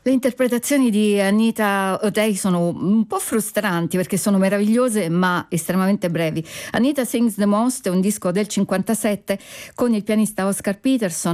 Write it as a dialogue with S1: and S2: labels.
S1: Le interpretazioni di Anita O'Day sono un po' frustranti perché sono meravigliose ma estremamente brevi. Anita Sings the Most è un disco del 57 con il pianista Oscar Peterson,